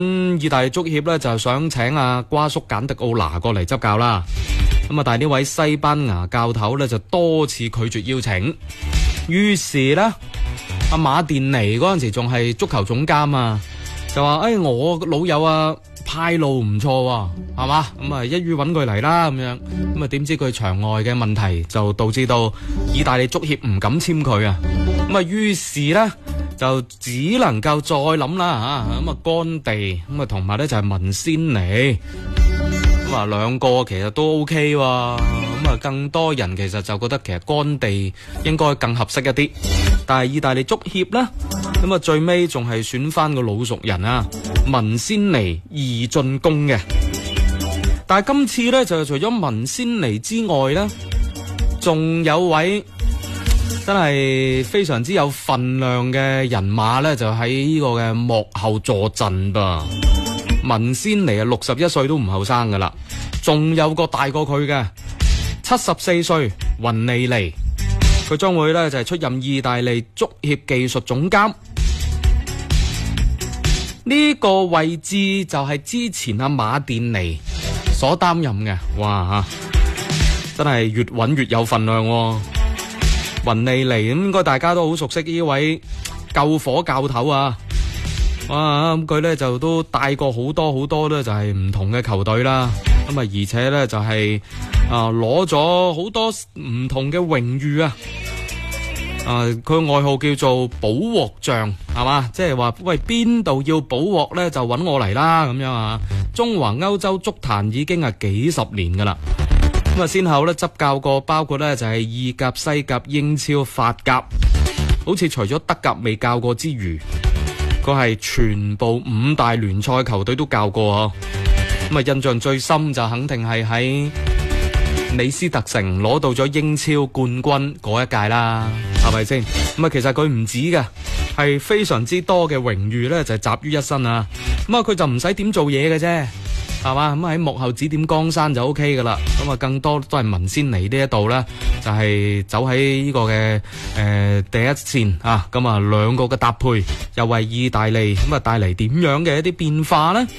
意大利足協咧就想請阿瓜叔簡迪奧拿過嚟執教啦。咁啊，但係呢位西班牙教頭咧就多次拒絕邀請。於是咧，阿馬甸尼嗰陣時仲係足球總監啊，就話：我老友啊派路唔錯喎，係嘛？咁啊，一於揾佢嚟啦咁樣。咁啊，點知佢場外嘅問題就導致到意大利足協唔敢簽佢啊。咁啊，於是咧就只能夠再諗啦嚇。咁啊，干地咁啊，同埋咧就係文仙尼。咁啊，兩個其實都 OK 喎。咁啊，更多人其實就覺得其實干地應該更合適一啲。但係意大利足協咧，咁啊最尾仲係選翻個老熟人啊，文仙尼二進宮嘅。但係今次咧就除咗文仙尼之外咧，仲有位真係非常之有份量嘅人馬咧，就喺呢個嘅幕後坐鎮噃。文仙尼啊，61歲都唔後生噶啦，仲有個大過佢嘅74歲雲尼尼。佢將會咧就係出任意大利足協技術總監，呢個位置就係之前阿馬甸尼所擔任嘅。哇真係越搵越有份量喎。雲尼尼咁應該大家都好熟悉呢位救火教頭啊。哇，咁佢咧就都帶過好多咧就係唔同嘅球隊啦。咁啊，而且咧就係攞咗好多唔同嘅榮譽啊！佢外號叫做補鑊匠，係嘛？即係話喂，邊度要補鑊咧，就揾我嚟啦咁樣啊！中華歐洲足壇已經係幾十年噶啦。咁啊，先後咧執教過包括咧就係意甲、西甲、英超、法甲，好似除咗德甲未教過之餘，佢係全部5大聯賽球隊都教過啊！咁啊，印象最深就肯定係喺李斯特城攞到咗英超冠軍嗰一屆啦，係咪先？咁啊，其實佢唔止嘅，係非常之多嘅榮譽咧，就係集於一身啊！咁啊，佢就唔使點做嘢嘅啫，係嘛？咁喺幕後指點江山就 OK 噶啦。咁啊，更多都係文仙尼呢一度咧，就係走喺呢個嘅第一線啊！咁啊，兩個嘅搭配又為意大利咁啊帶嚟點樣嘅一啲變化咧？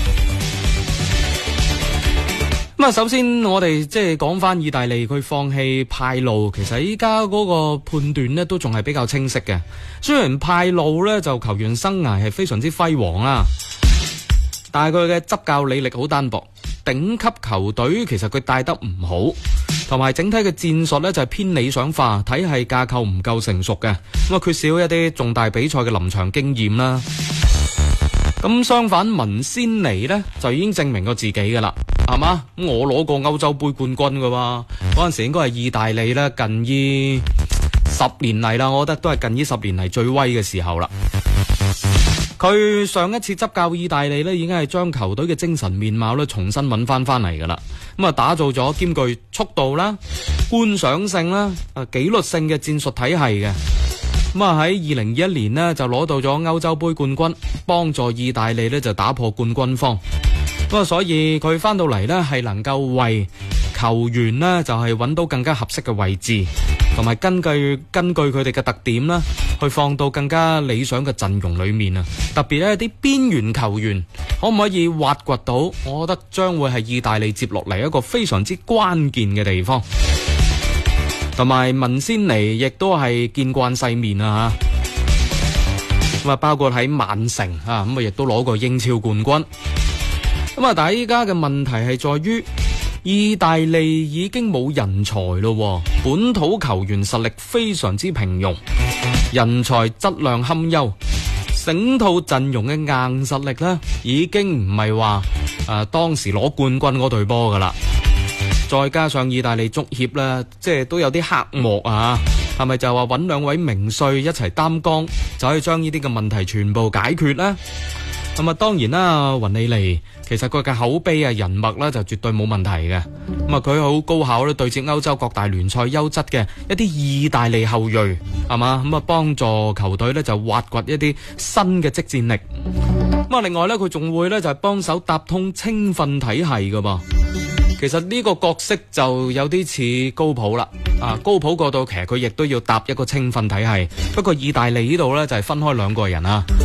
咁啊，首先我哋即係講翻意大利，佢放棄派路，其實依家嗰個判斷呢都仲係比較清晰嘅。雖然派路呢就球員生涯係非常之輝煌啦，但係佢嘅執教履歷好單薄，頂級球隊其實佢帶得唔好，同埋整體嘅戰術呢就係偏理想化，體系架構唔夠成熟嘅，咁啊缺少一啲重大比賽嘅臨場經驗啦。咁相反，文仙尼呢就已經證明過自己噶啦，係嘛？咁我攞過歐洲杯冠軍噶喎，嗰陣時應該係意大利咧近依10年嚟啦，我覺得都係近依10年嚟最威嘅時候啦。佢上一次執教意大利咧，已經係將球隊嘅精神面貌咧重新揾翻嚟噶啦。咁啊，打造咗兼具速度啦、觀賞性啦、紀律性嘅戰術體系嘅。咁啊，喺2021年呢就攞到咗歐洲杯冠軍，幫助意大利呢就打破冠軍荒。咁啊，所以佢翻到嚟呢係能夠為球員呢就係揾到更加合適嘅位置，同埋根據佢哋嘅特點啦，去放到更加理想嘅陣容裏面啊。特別呢啲邊緣球員可唔可以挖掘到？我覺得將會係意大利接落嚟一個非常之關鍵嘅地方。同埋文仙尼亦都係見慣世面啊，咁啊包括喺曼城啊，咁啊亦都攞過英超冠軍。咁啊，但係依家嘅問題係在於意大利已經冇人才咯，本土球員實力非常之平庸，人才質量堪憂，整套陣容嘅硬實力呢已經唔係話當時攞冠軍嗰隊波噶啦。再加上意大利足協咧，即係都有啲黑幕啊，係咪就話揾2位名帥一齊擔綱，就可以將呢啲嘅問題全部解決呢？咁啊，當然啦，雲尼尼其實佢嘅口碑啊、人脈咧就絕對冇問題嘅。咁啊，佢好高效咧對接歐洲各大聯賽優質嘅一啲意大利後裔，係嘛？咁啊，幫助球隊咧就挖掘一啲新嘅即戰力。咁啊，另外咧佢仲會咧就係幫手搭通青訓體系噶噃。其實呢個角色就有啲似高普啦，高普嗰度其實佢亦都要搭一個青訓體系，不過意大利呢度呢就係分開2個人啊。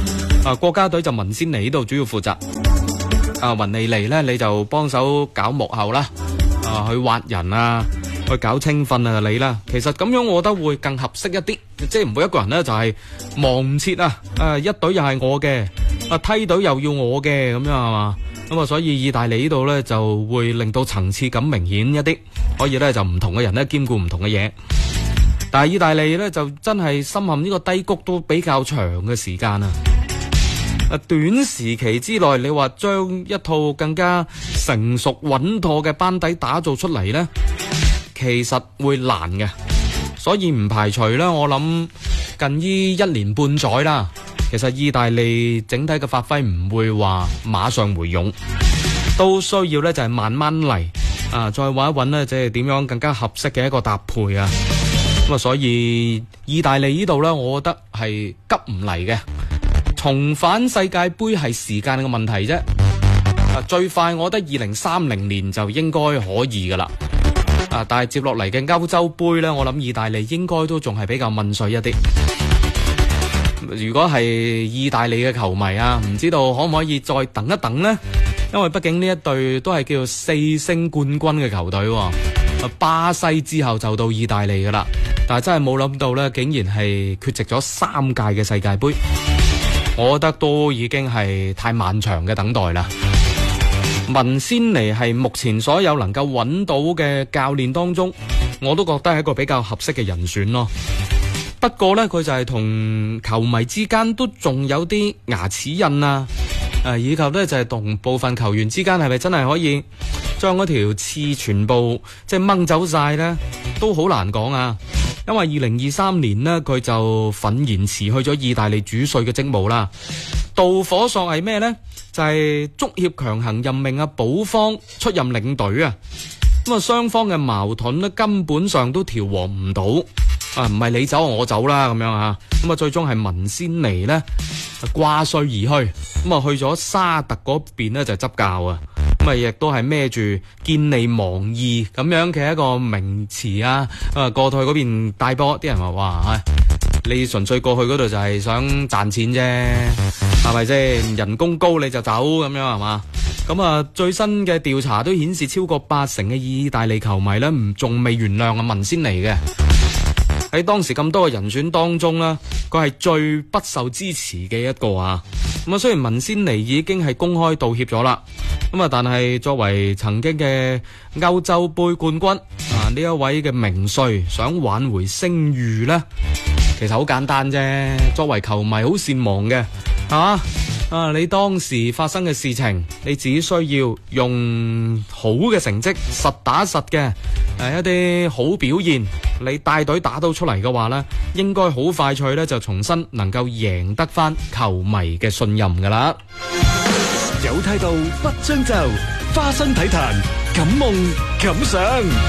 國家隊就文仙尼呢度主要負責，雲尼尼呢，你就幫手搞幕後啦，去挖人啊，去搞青訓啊你啦。其實咁樣我覺得會更合適一啲，即係唔會一個人呢就係忙唔切啊，一隊又係我嘅，梯隊又要我嘅咁樣係嘛。咁所以意大利呢度呢就會令到層次感明顯一啲，可以呢就唔同嘅人呢兼顧唔同嘅嘢。但係意大利呢就真係深陷呢個低谷都比較長嘅時間啊！短時期之內，你話將一套更加成熟穩妥嘅班底打造出嚟呢，其實會難嘅。所以唔排除啦，我諗近於1年半載啦，其實意大利整體嘅發揮唔會話馬上回勇，都需要呢就係慢慢嚟啊，再揾一揾呢，即係點樣更加合適嘅一個搭配啊！咁所以意大利呢度呢，我覺得係急唔嚟嘅。重返世界盃係時間嘅問題啫。最快我覺得2030年就應該可以噶啦。但係接落嚟嘅歐洲盃呢，我諗意大利應該都仲係比較悶水一啲。如果係意大利嘅球迷啊，唔知道可唔可以再等一等呢？因為畢竟呢一隊都係叫做4星冠軍嘅球隊。巴西之後就到意大利噶啦，但係真係冇諗到呢，竟然係缺席咗3屆嘅世界盃，我覺得都已經係太漫長嘅等待啦。文仙尼係目前所有能夠揾到嘅教練當中，我都覺得係一個比較合適嘅人選咯。不過呢，佢就係同球迷之間都仲有啲牙齒印啊，以及呢就係同部分球員之間係咪真係可以將嗰條刺全部即係掹走晒呢，都好難講啊。因為2023年呢，佢就憤然辭去咗意大利主帥嘅職務啦。導火索係咩呢？就係足協強行任命保方出任領隊啊。咁雙方嘅矛盾呢，根本上都調和唔到。唔係你走我走啦咁樣啊。咁最終係文仙尼呢掛帥而去，咁去咗沙特嗰邊呢就執教啊。咁亦都係孭住見利忘義咁樣嘅一個名詞啊。過去嗰邊帶波，啲人話哇，你純粹過去嗰度就係想賺錢啫，係咪先？人工高你就走咁樣係嘛？咁最新嘅調查都顯示超過80%嘅意大利球迷呢仲未原諒文仙尼嘅。喺當時咁多嘅人選當中呢，佢係最不受支持嘅一個啊。咁雖然文仙尼已經係公開道歉咗啦，但係作為曾經嘅歐洲杯冠軍呢一位嘅名帥想挽回聲譽呢，其實好簡單啫。作為球迷好善忘嘅你當時發生嘅事情，你只需要用好嘅成績實打實嘅一啲好表現，你帶隊打到出嚟嘅話呢，應該好快脆呢就重新能夠贏得翻球迷嘅信任噶啦。 有態度不將就，花生體壇感夢感想。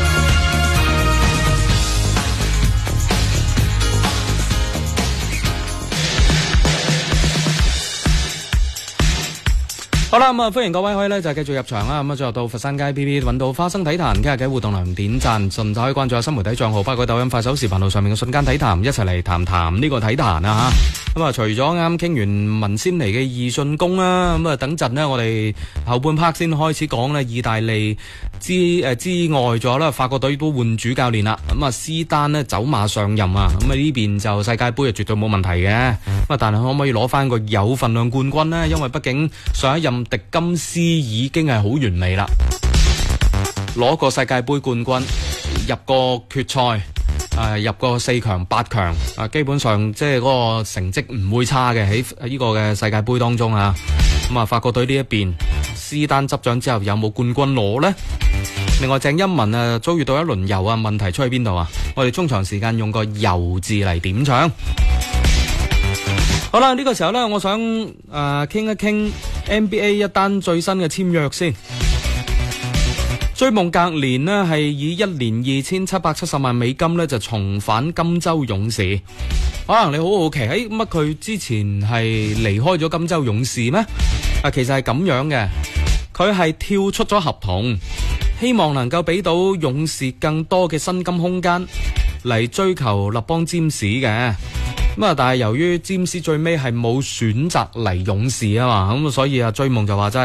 好啦，歡迎各位可以咧就繼續入場啦。最後到佛山街 PP 揾到花生體壇，今日嘅互動量點讚，順手可以關注下新媒體賬號，包括抖音、快手、視頻號上面嘅瞬間體壇，一齊嚟談談呢個體壇啊吓。除咗啱傾完文仙尼嘅義進攻啦，等陣呢，我哋後半 part 先開始講意大利之外咗啦，法國隊都換主教練啦。斯丹呢走馬上任啊，呢邊就世界盃絕對冇問題嘅。但係可唔可以攞翻個有份量冠軍呢？因為畢竟上一任迪金斯已經係好完美啦，攞個世界盃冠軍，入個決賽，入個4強、8強，基本上即係嗰個成績唔會差嘅喺呢個嘅世界盃當中啊。法國隊呢一邊，斯丹執掌之後有冇冠軍攞呢？另外鄭欽文遭遇到一輪遊啊，問題出喺邊度啊？我哋中場時間用個遊字嚟點唱。好啦，呢個時候呢，我想傾一傾 NBA 一單最新嘅簽約先。追夢隔年呢係以1年2770萬美金呢就重返金州勇士。可能你好好奇，乜佢之前係離開咗金州勇士咩？其實係咁樣嘅，佢係跳出咗合同，希望能夠俾到勇士更多嘅薪金空間嚟追求勒邦詹士嘅。 咁啊，但係由於詹士最尾係冇選擇嚟勇士啊嘛，咁所以啊追夢就話真係